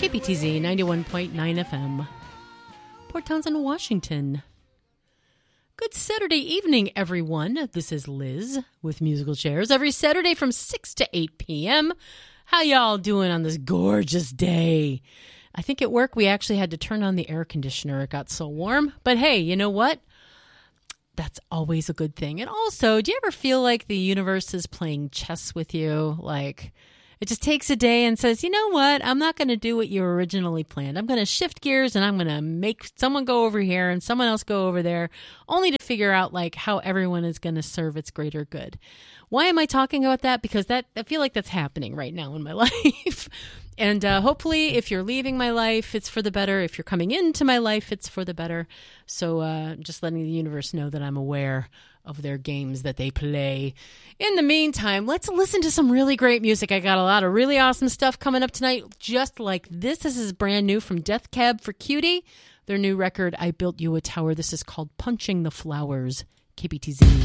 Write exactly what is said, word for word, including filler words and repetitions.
K B T Z ninety-one point nine F M, Port Townsend, Washington. Good Saturday evening, everyone. This is Liz with Musical Chairs every Saturday from six to eight p.m. How y'all doing on this gorgeous day? I think at work we actually had to turn on the air conditioner. It got so warm. But hey, you know what? That's always a good thing. And also, do you ever feel like the universe is playing chess with you? Like, it just takes a day and says, you know what? I'm not going to do what you originally planned. I'm going to shift gears and I'm going to make someone go over here and someone else go over there, only to figure out like how everyone is going to serve its greater good. Why am I talking about that? Because that I feel like that's happening right now in my life. And uh, hopefully if you're leaving my life, it's for the better. If you're coming into my life, it's for the better. So uh, just letting the universe know that I'm aware of their games that they play. In the meantime, let's listen to some really great music. I got a lot of really awesome stuff coming up tonight, just like this. This is brand new from Death Cab for Cutie. Their new record, I Built You a Tower. This is called Punching the Flowers. K B T Z.